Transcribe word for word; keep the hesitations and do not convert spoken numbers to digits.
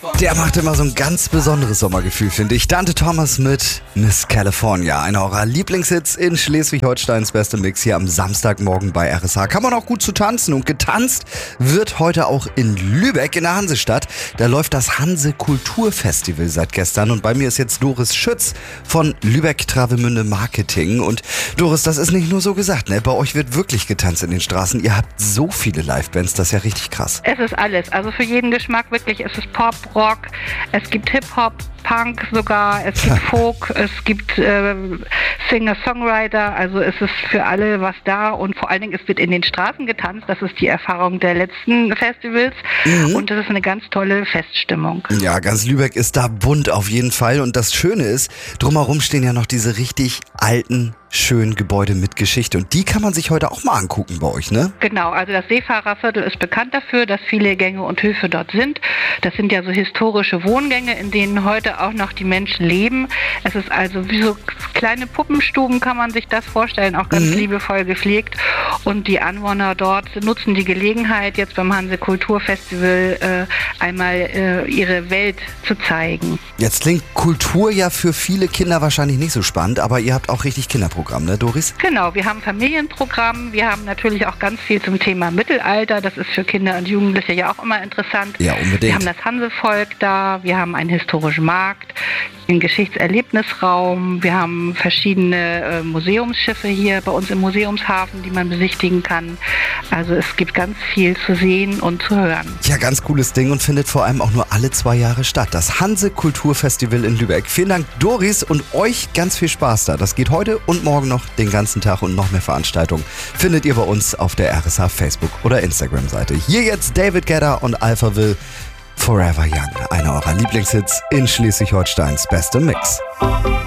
Der macht immer so ein ganz besonderes Sommergefühl, finde ich. Dante Thomas mit Miss California, einer eurer Lieblingshits in Schleswig-Holsteins beste Mix hier am Samstagmorgen bei R S H. Kann man auch gut zu tanzen, und getanzt wird heute auch in Lübeck in der Hansestadt. Da läuft das Hanse Kulturfestival seit gestern, und bei mir ist jetzt Doris Schütz von Lübeck Travemünde Marketing. Und Doris, das ist nicht nur so gesagt, ne? Bei euch wird wirklich getanzt in den Straßen. Ihr habt so viele Livebands, das ist ja richtig krass. Es ist alles, also für jeden Geschmack wirklich. Es ist Pop, Rock, es gibt Hip-Hop, Punk sogar, es gibt Folk, es gibt äh, Singer-Songwriter, also es ist für alle was da, und vor allen Dingen, es wird in den Straßen getanzt, das ist die Erfahrung der letzten Festivals, mhm. und das ist eine ganz tolle Feststimmung. Ja, ganz Lübeck ist da bunt auf jeden Fall, und das Schöne ist, drumherum stehen ja noch diese richtig alten, schönen Gebäude mit Geschichte, und die kann man sich heute auch mal angucken bei euch, ne? Genau, also das Seefahrerviertel ist bekannt dafür, dass viele Gänge und Höfe dort sind. Das sind ja so historische Wohngänge, in denen heute auch noch die Menschen leben. Es ist also wie so kleine Puppenstuben, kann man sich das vorstellen, auch ganz mhm. liebevoll gepflegt, und die Anwohner dort nutzen die Gelegenheit, jetzt beim Hanse Kulturfestival äh, einmal äh, ihre Welt zu zeigen. Jetzt klingt Kultur ja für viele Kinder wahrscheinlich nicht so spannend, aber ihr habt auch richtig Kinderprogramm, ne, Doris? Genau, wir haben Familienprogramm, wir haben natürlich auch ganz viel zum Thema Mittelalter, das ist für Kinder und Jugendliche ja auch immer interessant. Ja, unbedingt. Wir haben das Hansevolk da, wir haben einen historischen Markt, einen Geschichtserlebnisraum, wir haben verschiedene äh, Museumsschiffe hier bei uns im Museumshafen, die man besichtigen kann. Also es gibt ganz viel zu sehen und zu hören. Ja, ganz cooles Ding, und findet vor allem auch nur alle zwei Jahre statt. Das Hanse Kulturfestival in Lübeck. Vielen Dank, Doris, und euch ganz viel Spaß da. Das geht heute und morgen noch den ganzen Tag, und noch mehr Veranstaltungen findet ihr bei uns auf der R S H Facebook- oder Instagram-Seite. Hier jetzt David Guetta und Alphaville, Forever Young, einer eurer Lieblingshits in Schleswig-Holsteins beste Mix.